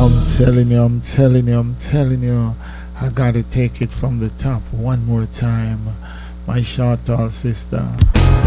I'm telling you, I'm telling you, I'm telling you. I gotta take it from the top one more time. My short tall sister.